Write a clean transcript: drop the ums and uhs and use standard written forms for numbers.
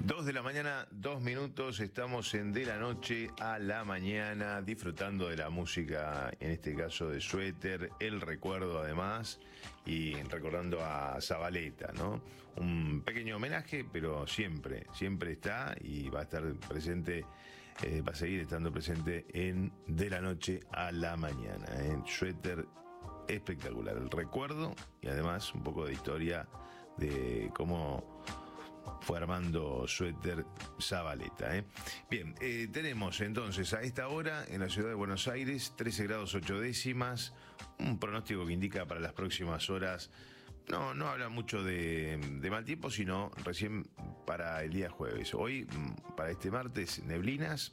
2 de la mañana, 2 minutos, estamos en De la Noche a la Mañana, disfrutando de la música, en este caso de Suéter, el recuerdo además, y recordando a Zabaleta, ¿no? Un pequeño homenaje, pero siempre está y va a estar presente, va a seguir estando presente en De la Noche a la Mañana, en Suéter. Espectacular el recuerdo y además un poco de historia de cómo fue armando Suéter Zabaleta. Bien, tenemos entonces a esta hora en la ciudad de Buenos Aires 13 grados 8 décimas, un pronóstico que indica para las próximas horas. No habla mucho de mal tiempo, sino recién para el día jueves. Hoy, para este martes, neblinas,